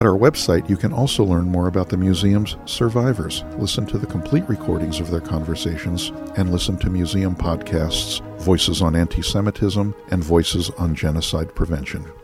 At our website, you can also learn more about the museum's survivors, listen to the complete recordings of their conversations, and listen to museum podcasts, Voices on Anti-Semitism and Voices on Genocide Prevention.